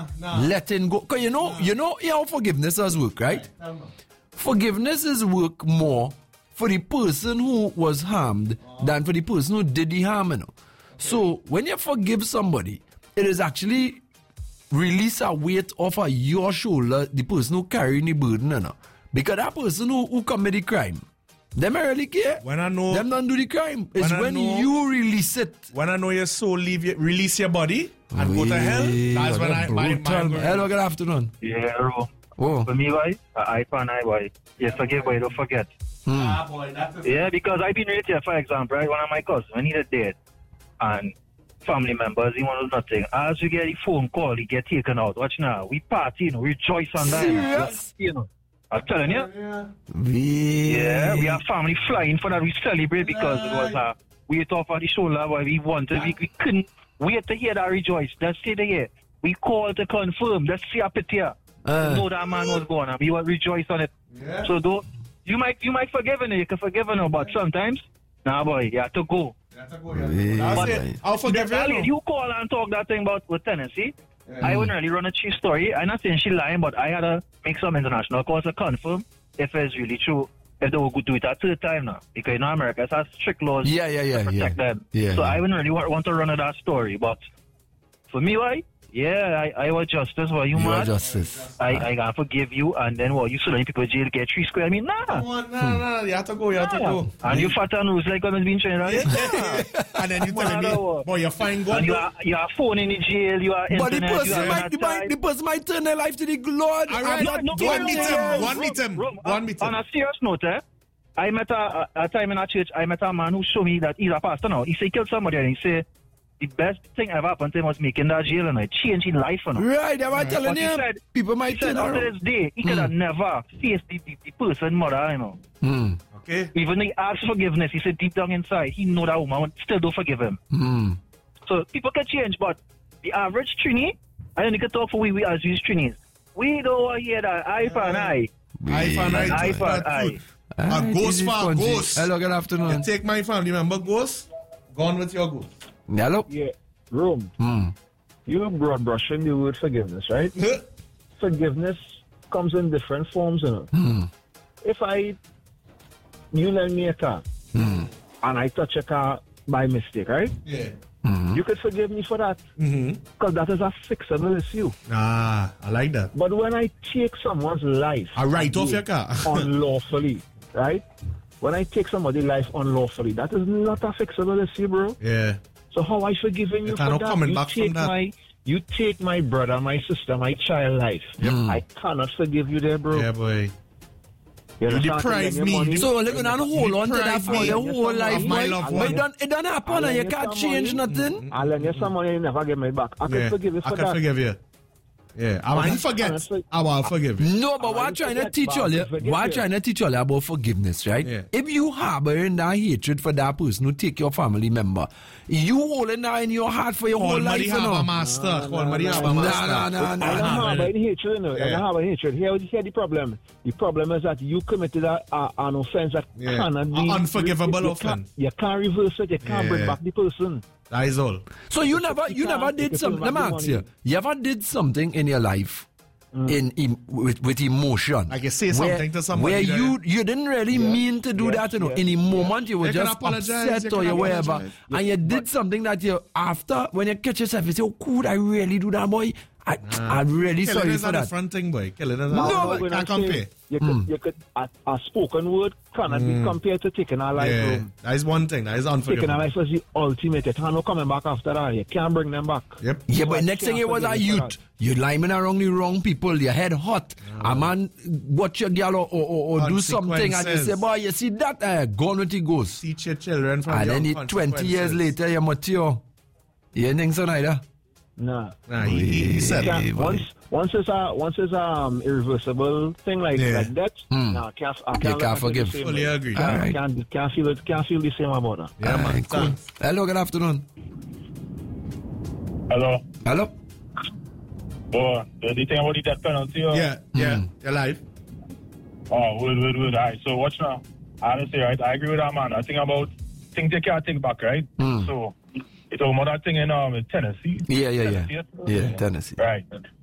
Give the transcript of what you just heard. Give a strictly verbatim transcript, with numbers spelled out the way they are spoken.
Nah. letting go. Because you know, nah. you know how forgiveness does work, right? right. Forgiveness is work more for the person who was harmed uh-huh. than for the person who did the harm. You know? Okay. So when you forgive somebody, it is actually release a weight off of your shoulder, the person who carrying the burden. You know? Because that person who, who commit the crime, them I really care. When I know them don't do the crime. It's when, when know, you release it. When I know your soul leave you, release your body and Wee, go to hell. That's when I my, my Hello, good afternoon. Yeah, bro. Oh. For me, boy, I for an eye, boy. You forgive, boy, don't forget. Hmm. Ah, boy, that's yeah, because I've been right here, for example, right? One of my cousins, when he was dead, and family members, he wanted nothing. As we get the phone call, he get taken out. Watch now, we party, you know, rejoice on that. Serious? You know. I'm telling you. Yeah. We... Yeah, we have family flying for that. We celebrate because uh, it was a weight off of the shoulder where we wanted. We, we couldn't wait to hear that rejoice. Let's stay there. We called to confirm. Let's see up it here. Uh, know that man was gone and we will rejoice on it. Yeah. So though you might you might forgive him, you can forgive him, but sometimes, nah boy, you have to go. You have to go, you have to go. That's it. I'll forgive you. You call and talk that thing about with Tennessee. Yeah. I wouldn't really run a cheese story. I'm not saying she lying, but I had to make some international calls to confirm if it's really true. If they will do it at third time now. Because in America, it has strict laws yeah, yeah, yeah, to protect yeah. them. Yeah, so yeah. I wouldn't really want, want to run that story. But for me, why? Yeah, I, I was justice. What you, you mad? justice. I, I gotta forgive you, and then what? You still let people jail get three square? I mean, nah. Come on, nah, nah, you have to go, you have to nah. go. And you fat and who's like I'm being trained, right? Yeah. And then you telling me, boy, you're fine, God. And you are, you are phone in the jail, you are but internet, the person, you are might, the, might, the person might turn their life to the Lord. All right, no, no, one no, meet no, him, no, one no, meet him, Rom, one meet him. On a serious note, eh, I met a, a, a time in a church, I met a man who showed me that he's a pastor now. He said he killed somebody and he said, the best thing ever happened to him was making that jail and it changed his life. You know? Right, I was telling you, said, people might he said turn after around. this day, he Mm. could have never faced the, the, the person mother, you know. Mm. Okay. Even though he asked forgiveness, he said deep down inside, he know that woman still don't forgive him. Mm. So people can change, but the average Trini, I don't need to talk for we, we as these Trinis. We don't want to hear that eye for an eye. Eye for an eye. Eye for an eye. A ghost for a ghost. Hello, good afternoon. You take my family member ghost, gone with your ghost. Hello? Yeah, Rome. Hmm. You broad brushing the word forgiveness, right? Forgiveness comes in different forms, you know. Hmm. If I, you lend me a car, Hmm. and I touch a car by mistake, right? Yeah. Hmm. You could forgive me for that, Mm-hmm. because that is a fixable issue. Ah, I like that. But when I take someone's life, I write off your car. unlawfully, right? When I take somebody's life unlawfully, that is not a fixable issue, bro. Yeah. So how I forgiving you You for cannot that? coming You back take from that. my, you take my brother, my sister, my child life. Yep. I cannot forgive you there, bro. Yeah, boy. You You understand? deprive Your me. money- So look, you don't hold on to that Deprive for me your whole life, of my boy. loved But one. it don't, it don't happen I'll and you lend you can't some change money. nothing. I'll lend you some money and you never get me back. I can Yeah. forgive you I for can that. forgive you. Yeah. I might forget. Honestly. I will forgive you. No, but what I'm trying to forget, teach but you, I forgive what I'm you. trying to teach you about forgiveness, right? Yeah. If you harboring that hatred for that person who take your family member, you holding that in your heart for your Call whole life, Marie you have a know. master. Call Marie have a Nah, master. nah, nah, I nah, don't nah. have any hatred, you know. I Yeah. don't have any hatred. Here, here the problem. The problem is that you committed a, a, an offense that Yeah. cannot be... A unforgivable you, you offense. Can't, you can't reverse it. You can't Yeah. bring back the person. That is all. So you never, you you never can't- did you something. can Let me have ask the you. money. You ever did something in your life in, in with, with emotion? Like you say where, something to somebody where that- you you didn't really Yes, mean to do yes, that, you know. yes, In the moment you were You can just apologize, upset you or can you whatever, apologize. and you did something that you after when you catch yourself, you say, "Oh, could I really do that, boy? I, I'm really Killing sorry is for a that." different thing, boy. Killing is a No, Now, but when can't I say compare. You could, you could, a, a spoken word cannot be compared to taking our life. Yeah, Bro. that is one thing. That is Taking our unforgivable. life is the ultimate. You can't no coming back after that. You can't bring them back. Yep. Yeah, So but I next thing can't it was a forgive you for youth. You liming around the wrong people, your head hot. A man watch your girl or, or, or, or do something and you say, Consequences. boy, you see that? Uh, gone with the ghost. Teach your children from And young then it, twenty years consequences. later, you're mature. You ain't think so neither? Nah. Nah, he, he, he said Can't- Hey, once, once it's a, once it's a um, irreversible thing like Yeah. like that, Hmm. nah, can't, I can't, You look can't at it the forgive. same Fully way. agree. All Can't, right. can't, can't feel it. Can't feel the same about that. Yeah, man. Alright, cool. Thanks. Hello, good afternoon. Hello. Hello? Oh, the the thing about the death penalty. Uh, Yeah, yeah. Hmm. You're live. Oh, word, word, word. All right. So watch now. I honestly, right? I agree with that man. I think about things you can't take back, right? Hmm. So it's about that thing in um in Tennessee. Yeah, yeah, yeah. Tennessee? Yeah, Tennessee. Right.